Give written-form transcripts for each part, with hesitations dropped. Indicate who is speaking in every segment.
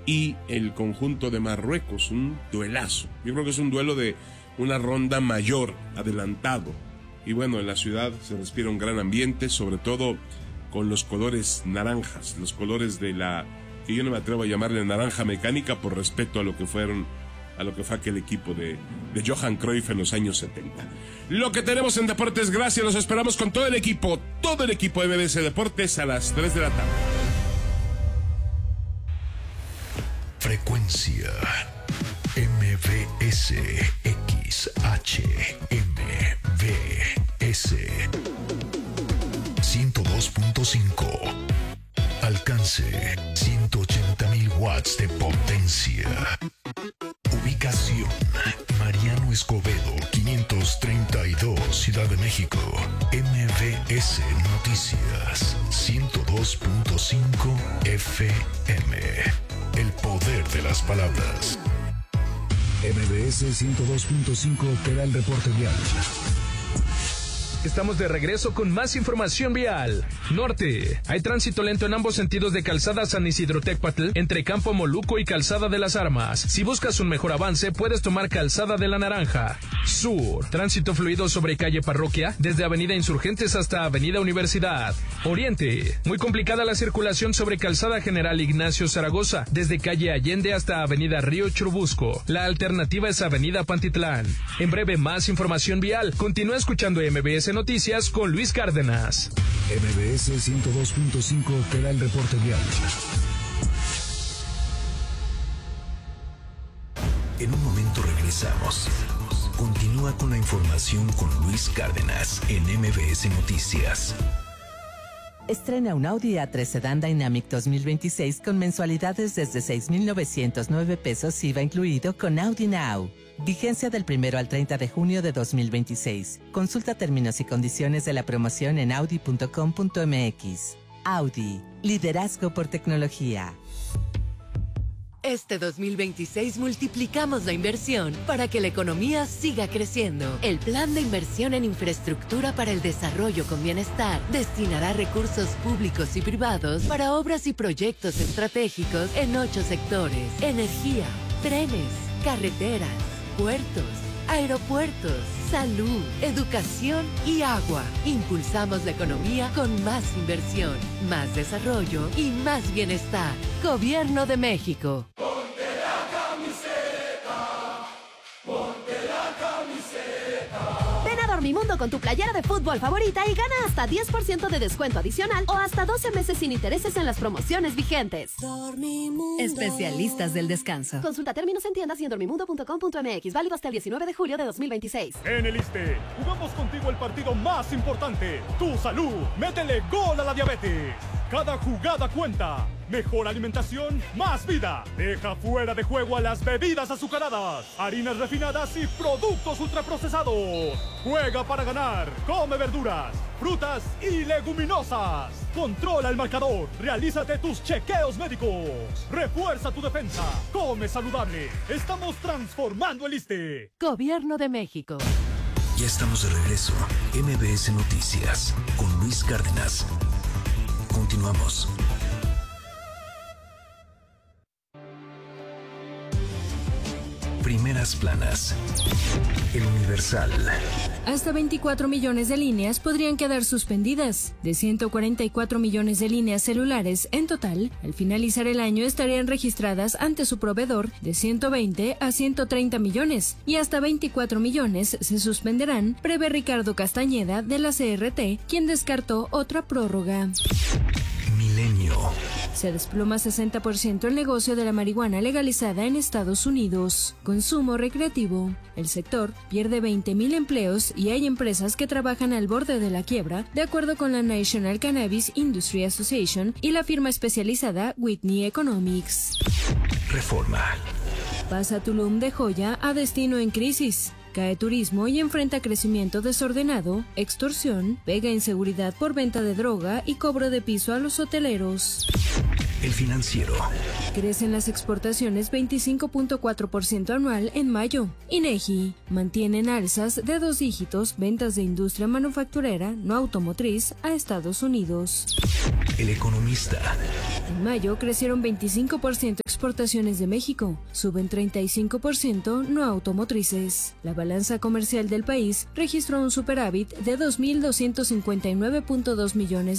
Speaker 1: y el conjunto de Marruecos, un duelazo. Yo creo que es un duelo de una ronda mayor, adelantado. Y bueno, en la ciudad se respira un gran ambiente, sobre todo con los colores naranjas, los colores de la, que yo no me atrevo a llamarle naranja mecánica por respeto a lo que fue aquel equipo de Johan Cruyff en los años 70. Lo que tenemos en Deportes Gracias, los esperamos con todo el equipo de MBS Deportes a las 3 de la tarde.
Speaker 2: Frecuencia MBS XHMBS 102.5. Alcance 180,000 watts de potencia. Ubicación: Mariano Escobedo 532, Ciudad de México. MBS Noticias 102.5 FM. El poder de las palabras.
Speaker 3: MBS 102.5 te da el reporte vial.
Speaker 4: Estamos de regreso con más información vial. Norte. Hay tránsito lento en ambos sentidos de Calzada San Isidro Tecpatl, entre Campo Moluco y Calzada de las Armas. Si buscas un mejor avance, puedes tomar Calzada de la Naranja. Sur. Tránsito fluido sobre calle Parroquia, desde Avenida Insurgentes hasta Avenida Universidad. Oriente. Muy complicada la circulación sobre Calzada General Ignacio Zaragoza, desde calle Allende hasta Avenida Río Churubusco. La alternativa es Avenida Pantitlán. En breve, más información vial. Continúa escuchando MBS Noticias con Luis Cárdenas.
Speaker 3: MBS 102.5 te da el reporte vial.
Speaker 2: En un momento regresamos. Continúa con la información con Luis Cárdenas en MBS Noticias.
Speaker 5: Estrena un Audi A3 Sedan Dynamic 2026 con mensualidades desde 6,909 pesos IVA incluido con Audi Now. Vigencia del 1 al 30 de junio de 2026. Consulta términos y condiciones de la promoción en audi.com.mx. Audi, liderazgo por tecnología.
Speaker 6: Este 2026 multiplicamos la inversión para que la economía siga creciendo. El Plan de Inversión en Infraestructura para el Desarrollo con Bienestar destinará recursos públicos y privados para obras y proyectos estratégicos en 8 sectores: energía, trenes, carreteras, puertos, aeropuertos, salud, educación y agua. Impulsamos la economía con más inversión, más desarrollo y más bienestar. Gobierno de México.
Speaker 7: Ponte la camiseta, ponte la camiseta.
Speaker 8: Ven a Dormimundo con tu playera de fútbol favorita y gana hasta 10% de descuento adicional o hasta 12 meses sin intereses en las promociones vigentes.
Speaker 6: Dormimundo. Especialistas del descanso.
Speaker 8: Consulta términos en tiendas y en dormimundo.com.mx. Válido hasta el 19 de julio de 2026.
Speaker 9: En el ISSSTE, jugamos contigo el partido más importante, tu salud. Métele gol a la diabetes. Cada jugada cuenta. Mejor alimentación, más vida. Deja fuera de juego a las bebidas azucaradas, harinas refinadas y productos ultraprocesados. Juega para ganar. Come verduras, frutas y leguminosas. Controla el marcador. Realízate tus chequeos médicos. Refuerza tu defensa. Come saludable. Estamos transformando el ISSSTE.
Speaker 6: Gobierno de México.
Speaker 2: Ya estamos de regreso. MBS Noticias con Luis Cárdenas. Continuamos. Primeras planas. El Universal.
Speaker 10: Hasta 24 millones de líneas podrían quedar suspendidas. De 144 millones de líneas celulares en total, al finalizar el año estarían registradas ante su proveedor de 120 a 130 millones y hasta 24 millones se suspenderán, prevé Ricardo Castañeda de la CRT, quien descartó otra prórroga.
Speaker 2: Milenio.
Speaker 10: Se desploma 60% el negocio de la marihuana legalizada en Estados Unidos. Consumo recreativo. El sector pierde 20,000 empleos y hay empresas que trabajan al borde de la quiebra, de acuerdo con la National Cannabis Industry Association y la firma especializada Whitney Economics.
Speaker 2: Reforma.
Speaker 10: Pasa Tulum de joya a destino en crisis. Cae turismo y enfrenta crecimiento desordenado, extorsión, pega inseguridad por venta de droga y cobro de piso a los hoteleros.
Speaker 2: El Financiero.
Speaker 10: Crecen las exportaciones 25.4% anual en mayo. INEGI mantienen alzas de 2 dígitos ventas de industria manufacturera no automotriz a Estados Unidos.
Speaker 2: El Economista.
Speaker 10: En mayo crecieron 25% exportaciones de México, suben 35% no automotrices. La balanza comercial del país registró un superávit de $2.259.2 millones.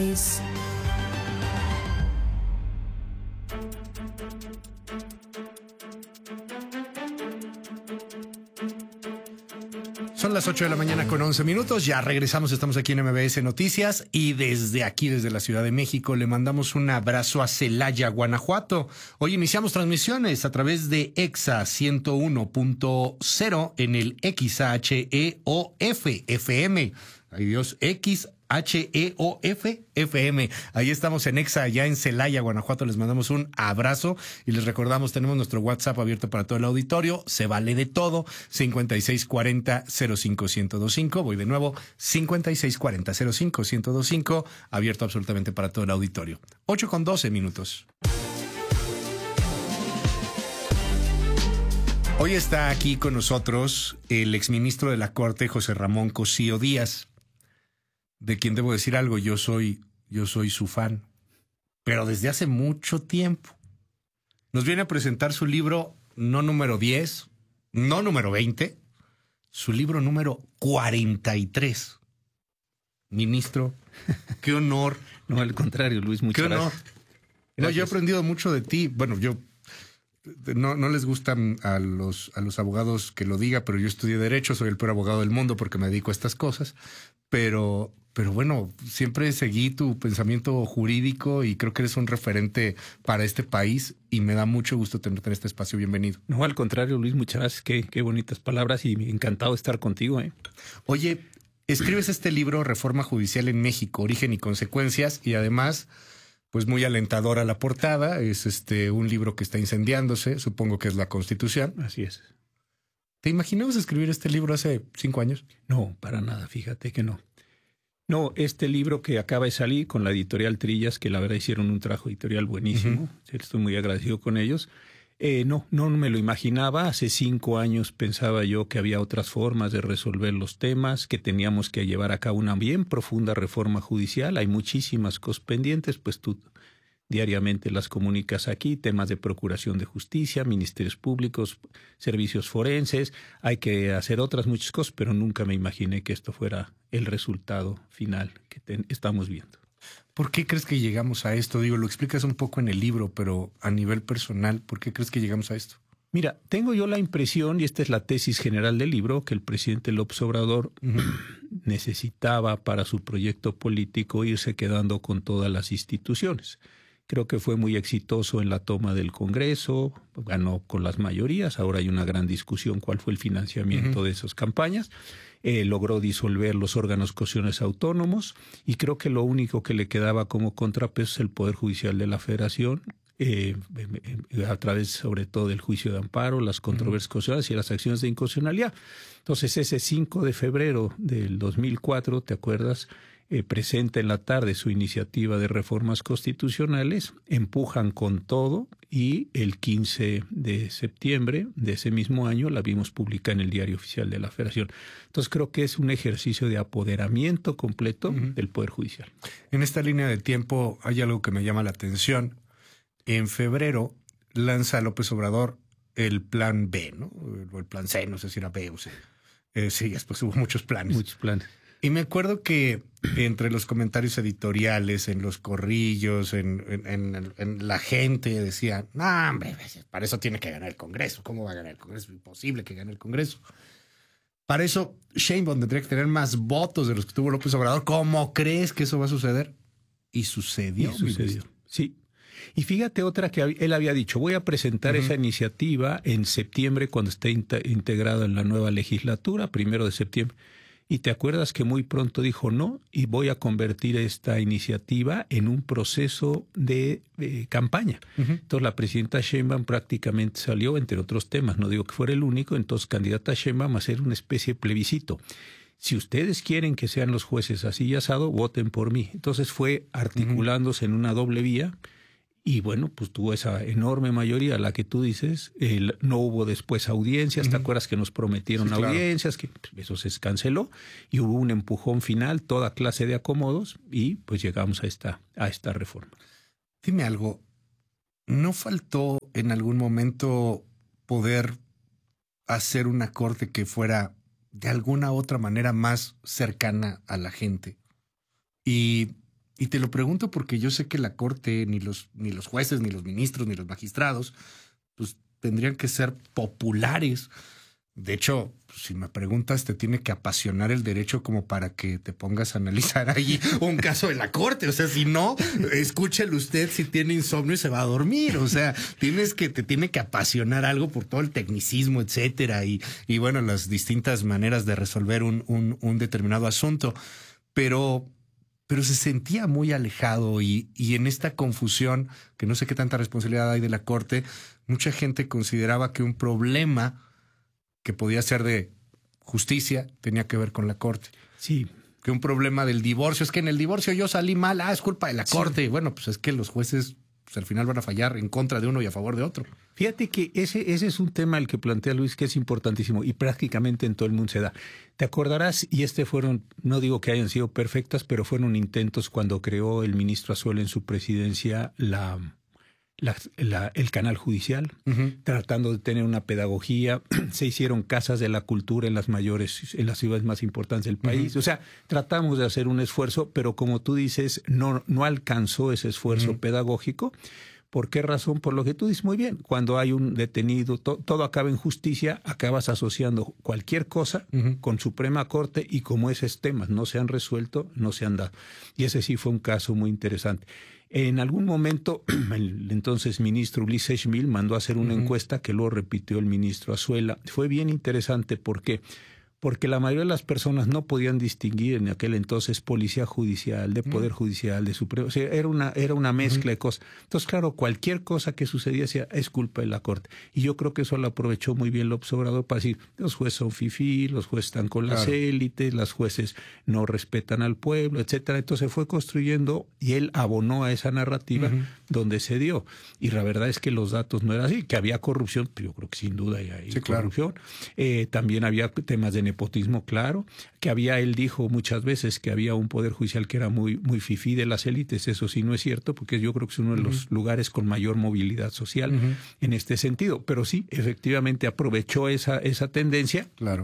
Speaker 11: Son las 8 de la mañana con 11 minutos. Ya regresamos, estamos aquí en MBS Noticias y desde aquí, desde la Ciudad de México, le mandamos un abrazo a Celaya, Guanajuato. Hoy iniciamos transmisiones a través de EXA 101.0 en el XHEOF FM. Ay Dios, XHEOF FM. Ahí estamos en EXA, allá en Celaya, Guanajuato. Les mandamos un abrazo y les recordamos, tenemos nuestro WhatsApp abierto para todo el auditorio. Se vale de todo. 5640-05-1025. Voy de nuevo. 5640-05-1025. Abierto absolutamente para todo el auditorio. 8:12 minutos. Hoy está aquí con nosotros el exministro de la Corte, José Ramón Cosío Díaz, de quien debo decir algo, yo soy su fan, pero desde hace mucho tiempo. Nos viene a presentar su libro, no número 10, no número 20, su libro número 43. Ministro, qué honor.
Speaker 12: No, al contrario, Luis, muchas gracias.
Speaker 11: Qué honor. No, yo he aprendido mucho de ti. Bueno, no les gustan a los abogados que lo diga, pero yo estudié Derecho, soy el peor abogado del mundo porque me dedico a estas cosas. Pero bueno, siempre seguí tu pensamiento jurídico y creo que eres un referente para este país y me da mucho gusto tenerte en este espacio. Bienvenido.
Speaker 12: No, al contrario, Luis, muchas gracias. Qué bonitas palabras y encantado de estar contigo.
Speaker 11: Oye, escribes este libro, Reforma Judicial en México, Origen y Consecuencias, y además, pues muy alentadora la portada. Es un libro que está incendiándose, supongo que es la Constitución.
Speaker 12: Así es.
Speaker 11: ¿Te imaginabas escribir este libro hace 5 años?
Speaker 12: No, para nada, fíjate que no. No, este libro que acaba de salir con la editorial Trillas, que la verdad hicieron un trabajo editorial buenísimo, estoy muy agradecido con ellos. No me lo imaginaba. Hace 5 años pensaba yo que había otras formas de resolver los temas, que teníamos que llevar a cabo una bien profunda reforma judicial. Hay muchísimas cosas pendientes, pues tú diariamente las comunicas aquí, temas de procuración de justicia, ministerios públicos, servicios forenses, hay que hacer otras muchas cosas, pero nunca me imaginé que esto fuera el resultado final que estamos viendo.
Speaker 11: ¿Por qué crees que llegamos a esto? Digo, lo explicas un poco en el libro, pero a nivel personal, ¿por qué crees que llegamos a esto?
Speaker 12: Mira, tengo yo la impresión, y esta es la tesis general del libro, que el presidente López Obrador necesitaba para su proyecto político irse quedando con todas las instituciones. Creo que fue muy exitoso en la toma del Congreso, ganó con las mayorías, ahora hay una gran discusión cuál fue el financiamiento de esas campañas, logró disolver los órganos constitucionales autónomos y creo que lo único que le quedaba como contrapeso es el Poder Judicial de la Federación, a través sobre todo del juicio de amparo, las controversias constitucionales y las acciones de inconstitucionalidad. Entonces ese 5 de febrero del 2004, ¿te acuerdas?, presenta en la tarde su iniciativa de reformas constitucionales, empujan con todo y el 15 de septiembre de ese mismo año la vimos publicada en el Diario Oficial de la Federación. Entonces creo que es un ejercicio de apoderamiento completo del Poder Judicial.
Speaker 11: En esta línea de tiempo hay algo que me llama la atención. En febrero lanza López Obrador el plan B, ¿no? O el plan C, no sé si era B o C. Sí, después hubo muchos planes.
Speaker 12: Muchos planes.
Speaker 11: Y me acuerdo que entre los comentarios editoriales, en los corrillos, en la gente decía, no, hombre, para eso tiene que ganar el Congreso. ¿Cómo va a ganar el Congreso? Es imposible que gane el Congreso. Para eso, Sheinbaum tendría que tener más votos de los que tuvo López Obrador. ¿Cómo crees que eso va a suceder? Y sucedió.
Speaker 12: Sí. Y fíjate otra que él había dicho, voy a presentar esa iniciativa en septiembre cuando esté integrado en la nueva legislatura, 1 de septiembre. Y te acuerdas que muy pronto dijo no y voy a convertir esta iniciativa en un proceso de campaña. Entonces la presidenta Sheinbaum prácticamente salió, entre otros temas, no digo que fuera el único, entonces candidata Sheinbaum a hacer una especie de plebiscito. Si ustedes quieren que sean los jueces así y asado, voten por mí. Entonces fue articulándose en una doble vía Y bueno, pues tuvo esa enorme mayoría, la que tú dices. No hubo después audiencias, ¿te acuerdas que nos prometieron audiencias? Que eso se canceló y hubo un empujón final, toda clase de acomodos y pues llegamos a esta reforma.
Speaker 11: Dime algo, ¿no faltó en algún momento poder hacer una corte que fuera de alguna otra manera más cercana a la gente? Y te lo pregunto porque yo sé que la corte, ni los jueces, ni los ministros, ni los magistrados, pues tendrían que ser populares. De hecho, si me preguntas, te tiene que apasionar el derecho como para que te pongas a analizar ahí un caso de la corte. O sea, si no, escúchelo usted si tiene insomnio y se va a dormir. O sea, te tiene que apasionar algo por todo el tecnicismo, etcétera. Y bueno, las distintas maneras de resolver un determinado asunto. Pero se sentía muy alejado y en esta confusión, que no sé qué tanta responsabilidad hay de la Corte, mucha gente consideraba que un problema que podía ser de justicia tenía que ver con la Corte.
Speaker 12: Sí.
Speaker 11: Que un problema del divorcio, es que en el divorcio yo salí mal, es culpa de la Corte. Bueno, pues es que los jueces pues al final van a fallar en contra de uno y a favor de otro.
Speaker 12: Fíjate que ese es un tema el que plantea Luis, que es importantísimo y prácticamente en todo el mundo se da. Te acordarás, y fueron, no digo que hayan sido perfectas, pero fueron intentos cuando creó el ministro Azuela en su presidencia el canal judicial, tratando de tener una pedagogía. Se hicieron casas de la cultura en las ciudades más importantes del país. O sea, tratamos de hacer un esfuerzo, pero como tú dices, no alcanzó ese esfuerzo pedagógico. ¿Por qué razón? Por lo que tú dices muy bien. Cuando hay un detenido, todo acaba en justicia, acabas asociando cualquier cosa con Suprema Corte y como esos temas no se han resuelto, no se han dado. Y ese sí fue un caso muy interesante. En algún momento, el entonces ministro Ulises Schmil mandó a hacer una encuesta que luego repitió el ministro Azuela. Fue bien interesante porque la mayoría de las personas no podían distinguir en aquel entonces policía judicial, de poder judicial, de supremo. O sea, era una mezcla de cosas. Entonces, claro, cualquier cosa que sucedía es culpa de la Corte. Y yo creo que eso lo aprovechó muy bien López Obrador para decir, los jueces son fifí, los jueces están con las élites, los jueces no respetan al pueblo, etcétera. Entonces fue construyendo y él abonó a esa narrativa donde se dio. Y la verdad es que los datos no eran así, que había corrupción, yo creo que sin duda hay corrupción. También había temas de nepotismo, claro, que él dijo muchas veces que había un poder judicial que era muy, muy fifí de las élites. Eso sí no es cierto, porque yo creo que es uno de los lugares con mayor movilidad social en este sentido. Pero sí, efectivamente aprovechó esa tendencia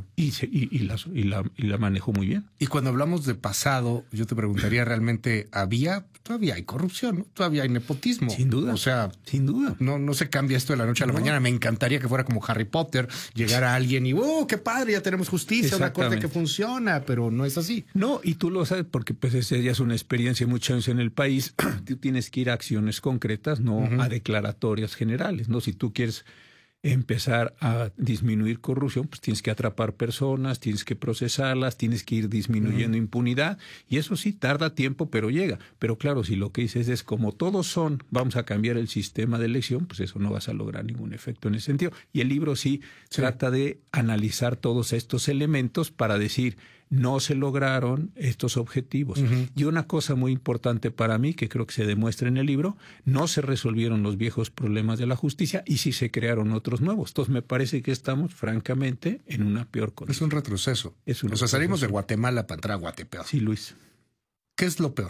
Speaker 12: y la manejó muy bien.
Speaker 11: Y cuando hablamos de pasado, yo te preguntaría, ¿realmente todavía hay corrupción, ¿no? Todavía hay nepotismo?
Speaker 12: Sin duda.
Speaker 11: O sea,
Speaker 12: sin duda.
Speaker 11: No se cambia esto de la noche a la mañana. Me encantaría que fuera como Harry Potter, llegara alguien y qué padre, ya tenemos justicia, una corte que funciona, pero no es así.
Speaker 12: No, y tú lo sabes porque pues esa ya es una experiencia muchos años en el país. Tú tienes que ir a acciones concretas, no a declaratorias generales, ¿no? Si tú quieres empezar a disminuir corrupción, pues tienes que atrapar personas, tienes que procesarlas, tienes que ir disminuyendo impunidad, y eso sí tarda tiempo, pero llega. Pero claro, si lo que dices es como todos vamos a cambiar el sistema de elección, pues eso no vas a lograr ningún efecto en ese sentido. Y el libro sí trata de analizar todos estos elementos para decir, no se lograron estos objetivos. Y una cosa muy importante para mí, que creo que se demuestra en el libro, no se resolvieron los viejos problemas de la justicia y sí se crearon otros nuevos. Entonces me parece que estamos, francamente, en una peor condición.
Speaker 11: Es un retroceso. O sea, salimos de Guatemala para entrar a Guatepeor.
Speaker 12: Sí, Luis.
Speaker 11: ¿Qué es lo peor?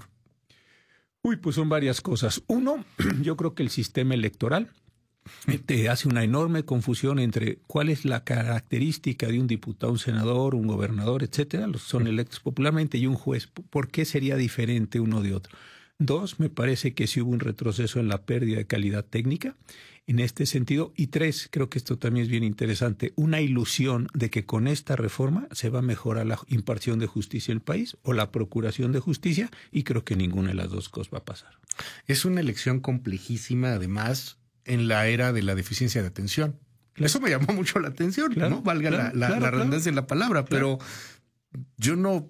Speaker 12: Pues son varias cosas. Uno, yo creo que el sistema electoral te hace una enorme confusión entre cuál es la característica de un diputado, un senador, un gobernador, etcétera, los son electos popularmente, y un juez. ¿Por qué sería diferente uno de otro? Dos, me parece que sí hubo un retroceso en la pérdida de calidad técnica en este sentido. Y tres, creo que esto también es bien interesante, una ilusión de que con esta reforma se va a mejorar la impartición de justicia en el país o la procuración de justicia, y creo que ninguna de las dos cosas va a pasar.
Speaker 11: Es una elección complejísima, además, en la era de la deficiencia de atención. Claro. Eso me llamó mucho la atención, ¿no? Valga la redundancia en la palabra, pero yo no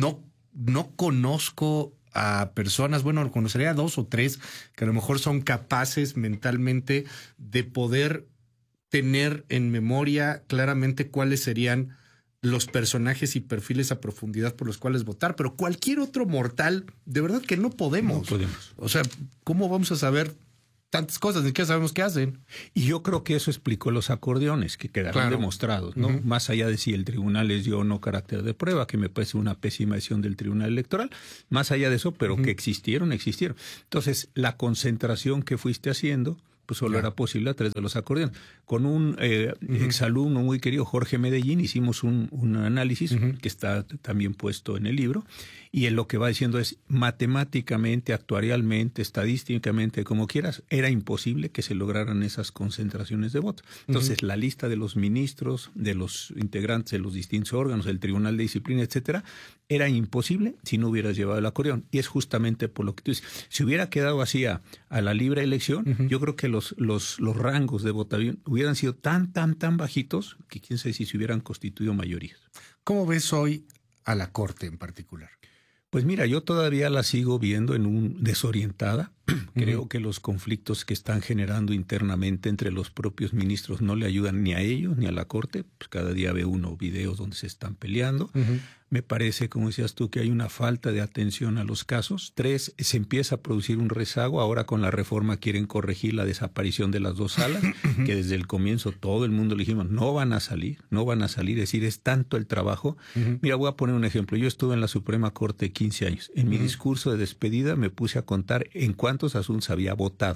Speaker 11: conozco a personas, bueno, conocería a 2 o 3 que a lo mejor son capaces mentalmente de poder tener en memoria claramente cuáles serían los personajes y perfiles a profundidad por los cuales votar, pero cualquier otro mortal, de verdad que no podemos.
Speaker 12: No podemos.
Speaker 11: O sea, ¿cómo vamos a saber tantas cosas, ni siquiera sabemos qué hacen.
Speaker 12: Y yo creo que eso explicó los acordeones, que quedaron demostrados, ¿no? Más allá de si el tribunal les dio o no carácter de prueba, que me parece una pésima decisión del Tribunal Electoral, más allá de eso, pero que existieron. Entonces, la concentración que fuiste haciendo, pues solo era posible a través de los acordeones. Con un exalumno muy querido, Jorge Medellín, hicimos un análisis que está también puesto en el libro, y él lo que va diciendo es, matemáticamente, actuarialmente, estadísticamente, como quieras, era imposible que se lograran esas concentraciones de votos. Entonces, la lista de los ministros, de los integrantes de los distintos órganos, del Tribunal de Disciplina, etcétera, era imposible si no hubieras llevado el acordeón. Y es justamente por lo que tú dices. Si hubiera quedado así a la libre elección, yo creo que los rangos de votación hubieran sido tan bajitos que quién sabe si se hubieran constituido mayorías.
Speaker 11: ¿Cómo ves hoy a la Corte en particular?
Speaker 12: Pues mira, yo todavía la sigo viendo en un desorientada. Creo que los conflictos que están generando internamente entre los propios ministros no le ayudan ni a ellos ni a la Corte. Pues cada día ve uno videos donde se están peleando. Me parece, como decías tú, que hay una falta de atención a los casos. 3, se empieza a producir un rezago. Ahora con la reforma quieren corregir la desaparición de las 2 salas, que desde el comienzo todo el mundo le dijimos, no van a salir. Es decir, es tanto el trabajo. Mira, voy a poner un ejemplo. Yo estuve en la Suprema Corte 15 años. En mi discurso de despedida me puse a contar en cuántos asuntos había votado.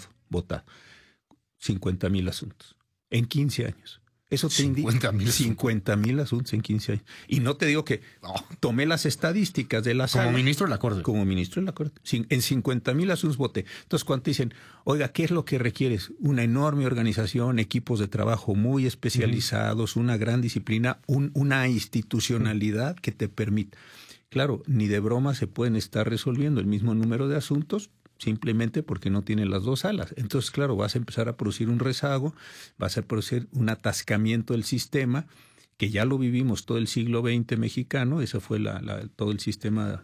Speaker 12: 50,000 asuntos. En 15 años. Eso te indica 50,000 asuntos en 15 años. Y no te digo que tomé las estadísticas de la sala.
Speaker 11: Como ministro de la Corte.
Speaker 12: Como ministro de la Corte. En 50,000 asuntos voté. Entonces, cuando te dicen, oiga, ¿qué es lo que requieres? Una enorme organización, equipos de trabajo muy especializados, una gran disciplina, una institucionalidad que te permita. Claro, ni de broma se pueden estar resolviendo el mismo número de asuntos, simplemente porque no tienen las 2 salas. Entonces, claro, vas a empezar a producir un rezago, vas a producir un atascamiento del sistema, que ya lo vivimos todo el siglo XX mexicano, eso fue todo el sistema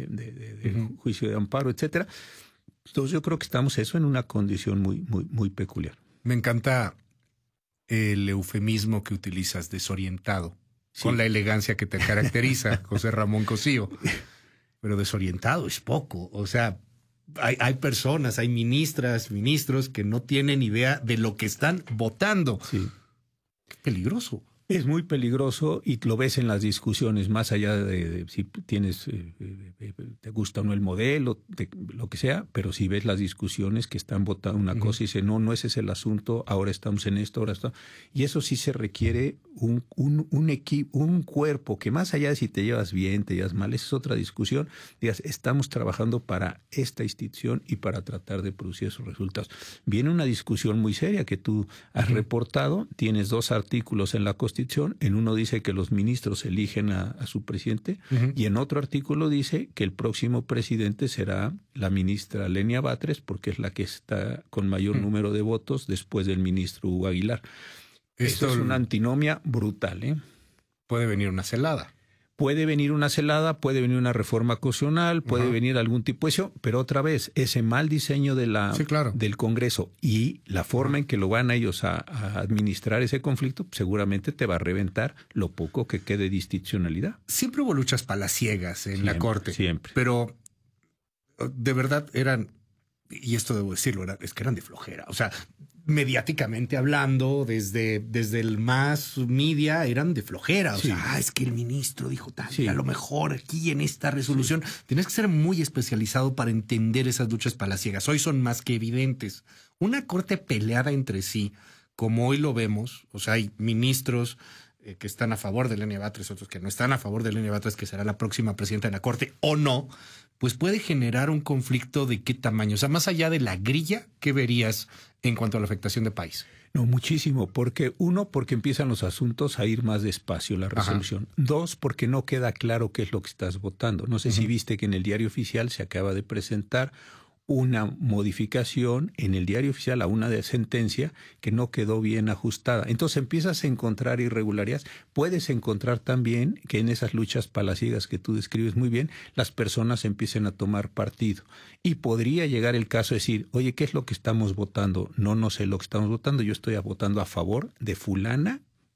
Speaker 12: de juicio de amparo, etcétera. Entonces, yo creo que estamos en una condición muy peculiar.
Speaker 11: Me encanta el eufemismo que utilizas, desorientado, con la elegancia que te caracteriza, José Ramón Cosío. Pero desorientado es poco, o sea, hay personas, hay ministros que no tienen idea de lo que están votando.
Speaker 12: Sí.
Speaker 11: Qué peligroso.
Speaker 12: Es muy peligroso y lo ves en las discusiones, más allá de si tienes, te gusta o no el modelo, lo que sea, pero si ves las discusiones que están votando una cosa y dicen, no, ese es el asunto, ahora estamos en esto, ahora estamos. Y eso sí se requiere un equipo, un cuerpo que más allá de si te llevas bien, te llevas mal, esa es otra discusión, digas, estamos trabajando para esta institución y para tratar de producir esos resultados. Viene una discusión muy seria que tú has reportado, tienes 2 artículos en la Constitución. En uno dice que los ministros eligen a su presidente y en otro artículo dice que el próximo presidente será la ministra Lenia Batres porque es la que está con mayor número de votos después del ministro Hugo Aguilar. Esto es una antinomia brutal, ¿eh?
Speaker 11: Puede venir una celada.
Speaker 12: Puede venir una celada, puede venir una reforma constitucional, puede venir algún tipo de eso, pero otra vez, ese mal diseño del Congreso y la forma en que lo van ellos a administrar ese conflicto, seguramente te va a reventar lo poco que quede de institucionalidad.
Speaker 11: Siempre hubo luchas palaciegas en la Corte.
Speaker 12: Siempre.
Speaker 11: Pero de verdad eran, y esto debo decirlo, es que eran de flojera. O sea, mediáticamente hablando, desde el más media, eran de flojera. O sea, es que el ministro dijo tal, a lo mejor aquí en esta resolución. Tienes que ser muy especializado para entender esas luchas palaciegas. Hoy son más que evidentes. Una corte peleada entre sí, como hoy lo vemos, o sea, hay ministros que están a favor de Lenia Batres, otros que no están a favor de Lenia Batres, que será la próxima presidenta de la Corte, o no, pues puede generar un conflicto de qué tamaño. O sea, más allá de la grilla, ¿qué verías en cuanto a la afectación de país?
Speaker 12: No, muchísimo, porque empiezan los asuntos a ir más despacio la resolución. 2, porque no queda claro qué es lo que estás votando. No sé si viste que en el Diario Oficial se acaba de presentar una modificación en el Diario Oficial a una sentencia que no quedó bien ajustada. Entonces empiezas a encontrar irregularidades. Puedes encontrar también que en esas luchas palaciegas que tú describes muy bien, las personas empiecen a tomar partido. Y podría llegar el caso de decir, oye, ¿qué es lo que estamos votando? No sé lo que estamos votando, yo estoy votando a favor de fulana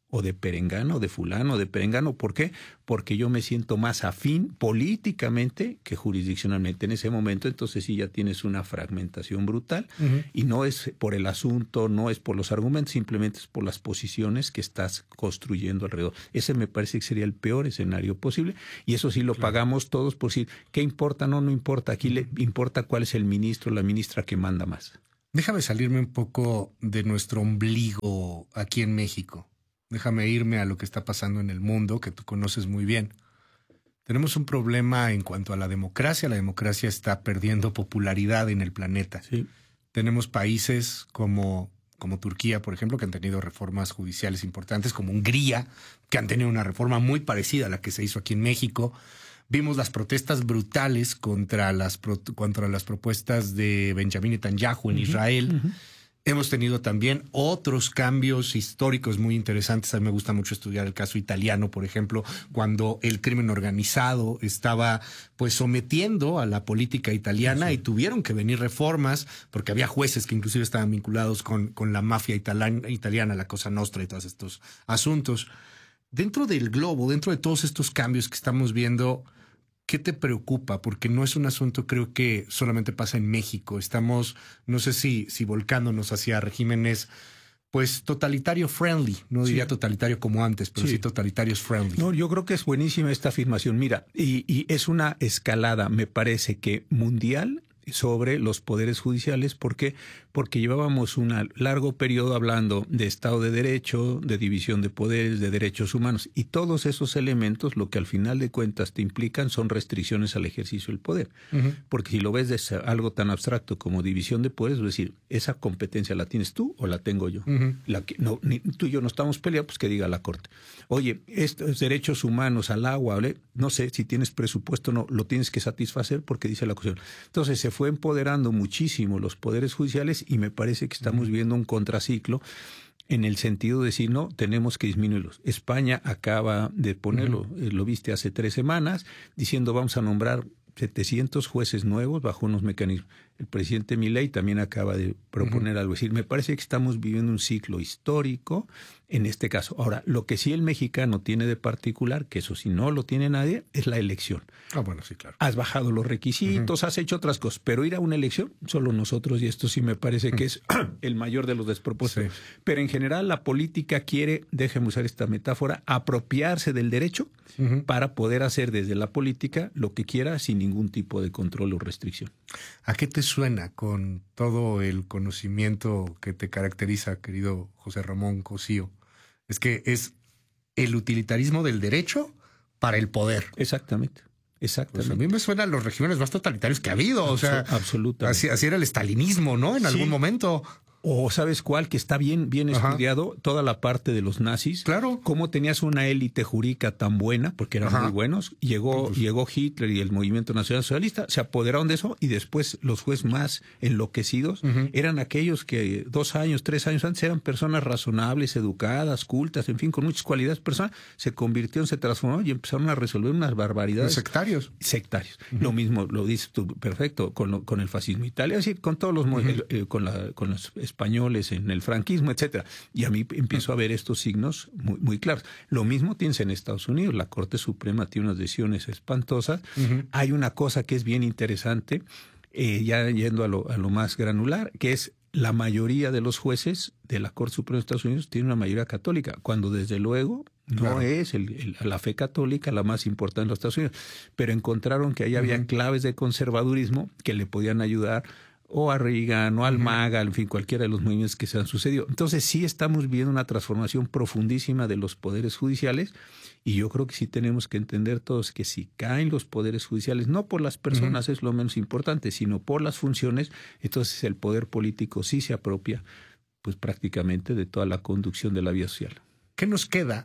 Speaker 12: o de perengano, o de fulano, o de perengano. ¿Por qué? Porque yo me siento más afín políticamente que jurisdiccionalmente. En ese momento, entonces sí ya tienes una fragmentación brutal, y no es por el asunto, no es por los argumentos, simplemente es por las posiciones que estás construyendo alrededor. Ese me parece que sería el peor escenario posible, y eso sí lo pagamos todos por decir, ¿qué importa? No importa. Aquí le importa cuál es el ministro o la ministra que manda más.
Speaker 11: Déjame salirme un poco de nuestro ombligo aquí en México. Déjame irme a lo que está pasando en el mundo, que tú conoces muy bien. Tenemos un problema en cuanto a la democracia. La democracia está perdiendo popularidad en el planeta.
Speaker 12: Sí.
Speaker 11: Tenemos países como Turquía, por ejemplo, que han tenido reformas judiciales importantes, como Hungría, que han tenido una reforma muy parecida a la que se hizo aquí en México. Vimos las protestas brutales contra las propuestas de Benjamín Netanyahu en Israel. Hemos tenido también otros cambios históricos muy interesantes. A mí me gusta mucho estudiar el caso italiano, por ejemplo, cuando el crimen organizado estaba pues sometiendo a la política italiana, y tuvieron que venir reformas porque había jueces que inclusive estaban vinculados con la mafia italiana, la Cosa Nostra y todos estos asuntos. Dentro del globo, dentro de todos estos cambios que estamos viendo, ¿qué te preocupa? Porque no es un asunto, creo que solamente pasa en México. Estamos, no sé si volcándonos hacia regímenes, pues totalitario friendly. No diría totalitario como antes, pero sí totalitarios friendly.
Speaker 12: No, yo creo que es buenísima esta afirmación. Mira, y es una escalada, me parece que mundial, sobre los poderes judiciales. ¿Por qué? Porque llevábamos un largo periodo hablando de Estado de Derecho, de división de poderes, de derechos humanos, y todos esos elementos lo que al final de cuentas te implican son restricciones al ejercicio del poder. Porque si lo ves de algo tan abstracto como división de poderes, es decir, esa competencia la tienes tú o la tengo yo. Tú y yo no estamos peleados, pues que diga la Corte. Oye, estos derechos humanos al agua, no sé si tienes presupuesto o no, lo tienes que satisfacer porque dice la Constitución. Entonces se fue empoderando muchísimo los poderes judiciales, y me parece que estamos viendo un contraciclo en el sentido de decir, no, tenemos que disminuirlos. España acaba de ponerlo, lo viste hace 3 semanas, diciendo vamos a nombrar 700 jueces nuevos bajo unos mecanismos. El presidente Milei también acaba de proponer algo. Es decir, me parece que estamos viviendo un ciclo histórico en este caso. Ahora, lo que sí el mexicano tiene de particular, que eso sí no lo tiene nadie, es la elección.
Speaker 11: Ah, bueno, sí, claro.
Speaker 12: Has bajado los requisitos, has hecho otras cosas, pero ir a una elección, solo nosotros, y esto sí me parece que es el mayor de los despropósitos. Sí. Pero en general la política quiere, déjeme usar esta metáfora, apropiarse del derecho para poder hacer desde la política lo que quiera sin ningún tipo de control o restricción.
Speaker 11: ¿A qué te suena con todo el conocimiento que te caracteriza, querido José Ramón Cosío? Es que es el utilitarismo del derecho para el poder.
Speaker 12: Exactamente. Exactamente.
Speaker 11: Pues a mí me suenan los regímenes más totalitarios que ha habido. O sea,
Speaker 12: absolutamente.
Speaker 11: Así era el estalinismo, ¿no? En algún momento.
Speaker 12: O ¿sabes cuál? Que está bien estudiado toda la parte de los nazis.
Speaker 11: Claro.
Speaker 12: Cómo tenías una élite jurídica tan buena, porque eran muy buenos. Llegó Hitler y el movimiento nacional socialista, se apoderaron de eso, y después los jueces más enloquecidos eran aquellos que 2 años, 3 años antes eran personas razonables, educadas, cultas, en fin, con muchas cualidades personales. Se convirtieron, se transformaron y empezaron a resolver unas barbaridades.
Speaker 11: Sectarios.
Speaker 12: Lo mismo lo dices tú, perfecto, con el fascismo italiano, es decir, con todos los con los españoles en el franquismo, etcétera. Y a mí empiezo a ver estos signos muy claros. Lo mismo tienes en Estados Unidos. La Corte Suprema tiene unas decisiones espantosas. Hay una cosa que es bien interesante, ya yendo a lo más granular, que es la mayoría de los jueces de la Corte Suprema de Estados Unidos tienen una mayoría católica, cuando desde luego no es la fe católica la más importante en los Estados Unidos. Pero encontraron que ahí había claves de conservadurismo que le podían ayudar o a Reagan, o al MAGA, en fin, cualquiera de los movimientos que se han sucedido. Entonces sí estamos viendo una transformación profundísima de los poderes judiciales, y yo creo que sí tenemos que entender todos que si caen los poderes judiciales, no por las personas, es lo menos importante, sino por las funciones, entonces el poder político sí se apropia pues prácticamente de toda la conducción de la vida social.
Speaker 11: ¿Qué nos queda?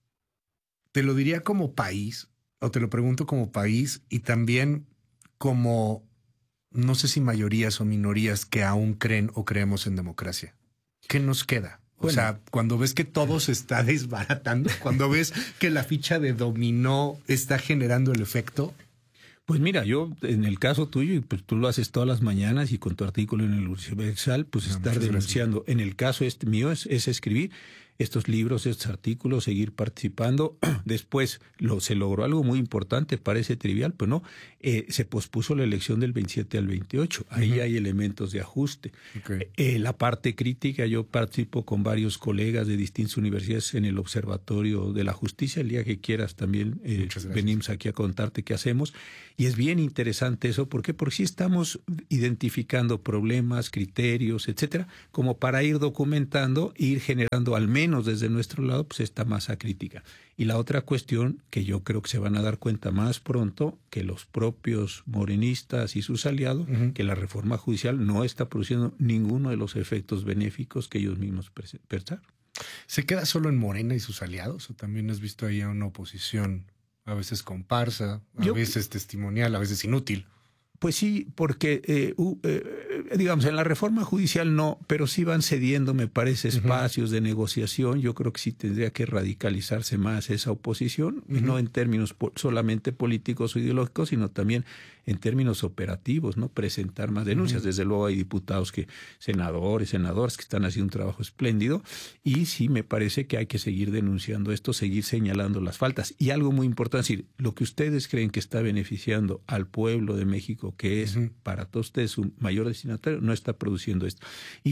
Speaker 11: Te lo diría como país, o te lo pregunto como país, y también como, no sé si mayorías o minorías que aún creen o creemos en democracia. ¿Qué nos queda? O sea, cuando ves que todo se está desbaratando, cuando ves que la ficha de dominó está generando el efecto.
Speaker 12: Pues mira, yo en el caso tuyo, y pues tú lo haces todas las mañanas y con tu artículo en el Universal, pues estar denunciando. En el caso mío es escribir. estos libros, estos artículos, seguir participando. Después se logró algo muy importante, parece trivial, pero no, se pospuso la elección del 27 al 28. Ahí hay elementos de ajuste. Okay. La parte crítica, yo participo con varios colegas de distintas universidades en el Observatorio de la Justicia. El día que quieras también venimos aquí a contarte qué hacemos. Y es bien interesante eso. ¿Por qué? Porque sí estamos identificando problemas, criterios, etcétera, como para ir documentando e ir generando, al menos desde nuestro lado, pues esta masa crítica. Y la otra cuestión que yo creo que se van a dar cuenta más pronto, que los propios morenistas y sus aliados, que la reforma judicial no está produciendo ninguno de los efectos benéficos que ellos mismos pensaron.
Speaker 11: ¿Se queda solo en Morena y sus aliados? ¿O también has visto ahí a una oposición a veces comparsa, a veces testimonial, a veces inútil?
Speaker 12: Pues sí, porque, digamos, en la reforma judicial no, pero sí van cediendo, me parece, espacios de negociación. Yo creo que sí tendría que radicalizarse más esa oposición, no en términos solamente políticos o ideológicos, sino también en términos operativos, ¿no? Presentar más denuncias. Desde luego hay diputados senadoras que están haciendo un trabajo espléndido, y sí me parece que hay que seguir denunciando esto, seguir señalando las faltas. Y algo muy importante, es decir, lo que ustedes creen que está beneficiando al pueblo de México, que es para todos ustedes un mayor destinatario, no está produciendo esto.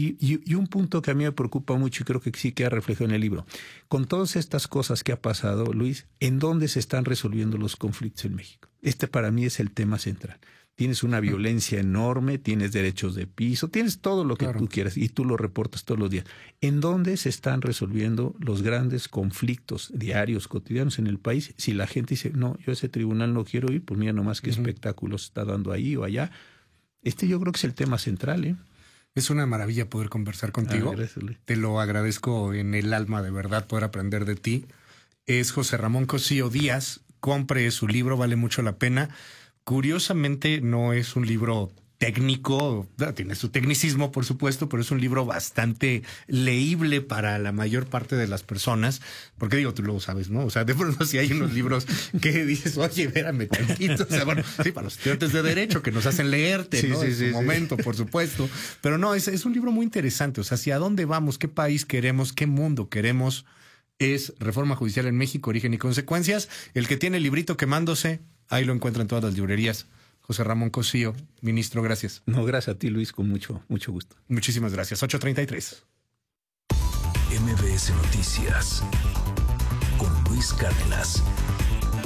Speaker 12: Y un punto que a mí me preocupa mucho, y creo que sí queda reflejado en el libro, con todas estas cosas que ha pasado, Luis, ¿en dónde se están resolviendo los conflictos en México? Este para mí es el tema central. Tienes una violencia enorme, tienes derechos de piso, tienes todo lo que tú quieras y tú lo reportas todos los días. ¿En dónde se están resolviendo los grandes conflictos diarios, cotidianos en el país? Si la gente dice, no, yo a ese tribunal no quiero ir, pues mira nomás qué espectáculos está dando ahí o allá. Yo creo que es el tema central, ¿eh?
Speaker 11: Es una maravilla poder conversar contigo.
Speaker 12: Gracias, Luis.
Speaker 11: Te lo agradezco en el alma, de verdad, poder aprender de ti. Es José Ramón Cosío Díaz. Compre su libro, vale mucho la pena. Curiosamente, no es un libro técnico, tiene su tecnicismo, por supuesto, pero es un libro bastante leíble para la mayor parte de las personas. Porque digo, tú lo sabes, ¿no? O sea, de pronto si hay unos libros que dices, oye, espérame tantito. O sea, bueno, sí, para los estudiantes de Derecho que nos hacen leerte, ¿no? En su momento, por supuesto. Pero no, es un libro muy interesante. O sea, hacia dónde vamos, qué país queremos, qué mundo queremos. Es Reforma Judicial en México, Origen y Consecuencias. El que tiene el librito quemándose, ahí lo encuentra en todas las librerías. José Ramón Cosío, ministro, gracias.
Speaker 12: No, gracias a ti, Luis, con mucho gusto.
Speaker 11: Muchísimas gracias. 8:33.
Speaker 2: MBS Noticias con Luis Cárdenas.